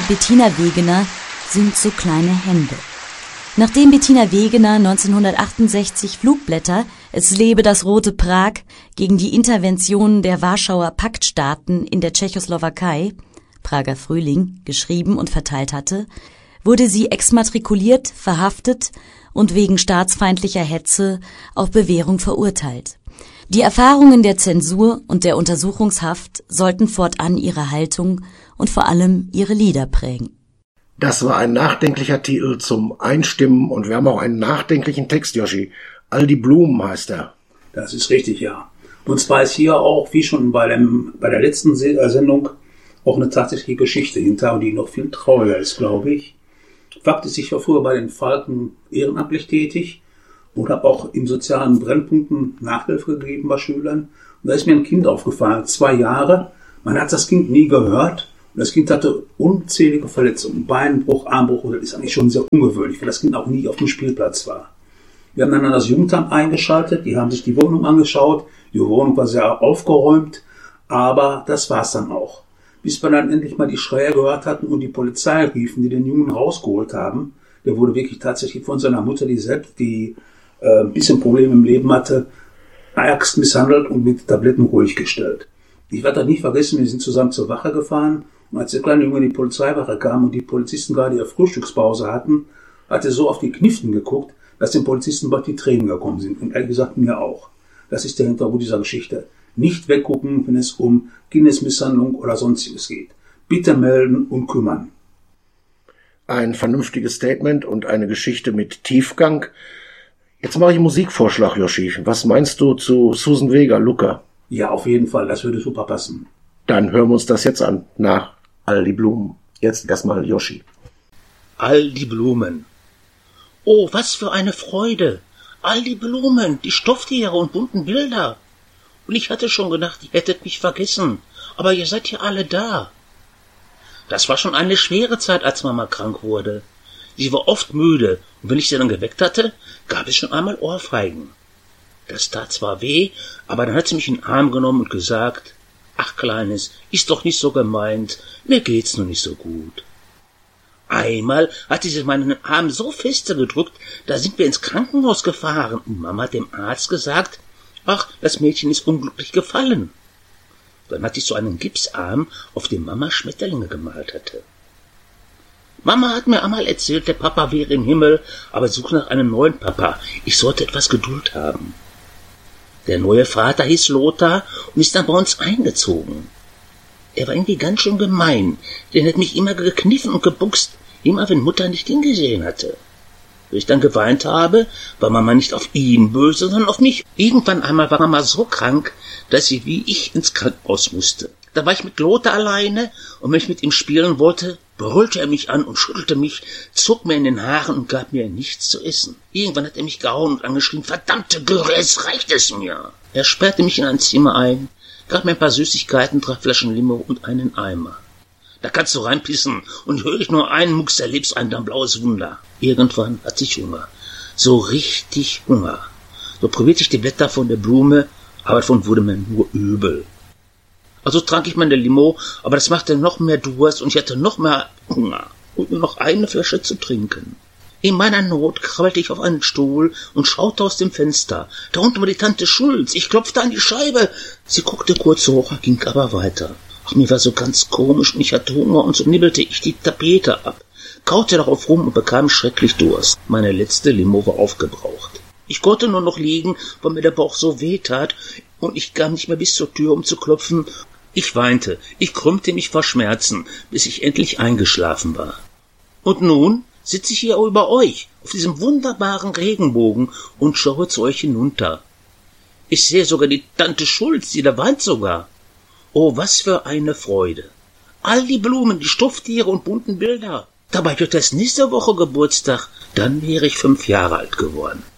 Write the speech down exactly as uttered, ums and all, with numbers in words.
Bettina Wegener sind so kleine Hände. Nachdem Bettina Wegener neunzehnhundertachtundsechzig Flugblätter Es lebe das Rote Prag gegen die Intervention der Warschauer Paktstaaten in der Tschechoslowakei, Prager Frühling, geschrieben und verteilt hatte, wurde sie exmatrikuliert, verhaftet und wegen staatsfeindlicher Hetze auf Bewährung verurteilt. Die Erfahrungen der Zensur und der Untersuchungshaft sollten fortan ihre Haltung und vor allem ihre Lieder prägen. Das war ein nachdenklicher Titel zum Einstimmen und wir haben auch einen nachdenklichen Text, Joschi. All die Blumen heißt er. Das ist richtig, ja. Und zwar ist hier auch, wie schon bei, dem, bei der letzten Sendung, auch eine tatsächliche Geschichte hinter, die noch viel trauriger ist, glaube ich. Fakt ist, ich war früher bei den Falken ehrenamtlich tätig und habe auch in sozialen Brennpunkten Nachhilfe gegeben bei Schülern. Und da ist mir ein Kind aufgefallen, zwei Jahre. Man hat das Kind nie gehört. Und das Kind hatte unzählige Verletzungen, Beinbruch, Armbruch. Das ist eigentlich schon sehr ungewöhnlich, weil das Kind auch nie auf dem Spielplatz war. Wir haben dann das Jugendamt eingeschaltet, die haben sich die Wohnung angeschaut. Die Wohnung war sehr aufgeräumt, aber das war's dann auch. Bis wir dann endlich mal die Schreie gehört hatten und die Polizei riefen, die den Jungen rausgeholt haben. Der wurde wirklich tatsächlich von seiner Mutter, die selbst die äh, ein bisschen Probleme im Leben hatte, ärgst misshandelt und mit Tabletten ruhig gestellt. Ich werde das nicht vergessen, wir sind zusammen zur Wache gefahren und als der kleine Junge in die Polizeiwache kam und die Polizisten gerade ihre Frühstückspause hatten, hat er so auf die Kniften geguckt, dass den Polizisten bald die Tränen gekommen sind und ehrlich gesagt mir auch. Das ist der Hintergrund dieser Geschichte. Nicht weggucken, wenn es um Kindesmisshandlung oder sonstiges geht. Bitte melden und kümmern. Ein vernünftiges Statement und eine Geschichte mit Tiefgang. Jetzt mache ich einen Musikvorschlag, Joschi. Was meinst du zu Susan Vega, Luca? Ja, auf jeden Fall. Das würde super passen. Dann hören wir uns das jetzt an. Nach All die Blumen. Jetzt erstmal Joschi. All die Blumen. Oh, was für eine Freude! All die Blumen, die Stofftiere und bunten Bilder. Und ich hatte schon gedacht, ihr hättet mich vergessen. Aber ihr seid ja alle da. Das war schon eine schwere Zeit, als Mama krank wurde. Sie war oft müde, und wenn ich sie dann geweckt hatte, gab es schon einmal Ohrfeigen. Das tat zwar weh, aber dann hat sie mich in den Arm genommen und gesagt, ach Kleines, ist doch nicht so gemeint, mir geht's nur nicht so gut. Einmal hatte sie meinen Arm so feste gedrückt, da sind wir ins Krankenhaus gefahren und Mama hat dem Arzt gesagt, ach, das Mädchen ist unglücklich gefallen. Dann hatte ich so einen Gipsarm, auf dem Mama Schmetterlinge gemalt hatte. Mama hat mir einmal erzählt, der Papa wäre im Himmel, aber suche nach einem neuen Papa. Ich sollte etwas Geduld haben. Der neue Vater hieß Lothar und ist dann bei uns eingezogen. Er war irgendwie ganz schön gemein, denn er hat mich immer gekniffen und gebuchst, immer wenn Mutter nicht hingesehen hatte. Wenn ich dann geweint habe, war Mama nicht auf ihn böse, sondern auf mich. Irgendwann einmal war Mama so krank, dass sie wie ich ins Krankenhaus musste. Da war ich mit Lothar alleine und wenn ich mit ihm spielen wollte, brüllte er mich an und schüttelte mich, zog mir in den Haaren und gab mir nichts zu essen. Irgendwann hat er mich gehauen und angeschrien, verdammte Göre, es reicht es mir. Er sperrte mich in ein Zimmer ein, gab mir ein paar Süßigkeiten, drei Flaschen Limo und einen Eimer. Da kannst du reinpissen und höre ich nur einen Mucks, erlebst ein dann blaues Wunder. Irgendwann hatte ich Hunger. So richtig Hunger. So probierte ich die Blätter von der Blume, aber davon wurde mir nur übel. Also trank ich meine Limo, aber das machte noch mehr Durst und ich hatte noch mehr Hunger und nur noch eine Flasche zu trinken. In meiner Not krabbelte ich auf einen Stuhl und schaute aus dem Fenster. Da unten war die Tante Schulz. Ich klopfte an die Scheibe. Sie guckte kurz hoch, ging aber weiter. Ach, mir war so ganz komisch und ich hatte Hunger und so nibbelte ich die Tapete ab, kaute darauf rum und bekam schrecklich Durst. Meine letzte Limo war aufgebraucht. Ich konnte nur noch liegen, weil mir der Bauch so weh tat und ich kam nicht mehr bis zur Tür, um zu klopfen. Ich weinte, ich krümmte mich vor Schmerzen, bis ich endlich eingeschlafen war. Und nun sitze ich hier über euch, auf diesem wunderbaren Regenbogen und schaue zu euch hinunter. Ich sehe sogar die Tante Schulz, die da weint sogar. Oh, was für eine Freude. All die Blumen, die Stofftiere und bunten Bilder. Dabei wird es nächste Woche Geburtstag, dann wäre ich fünf Jahre alt geworden.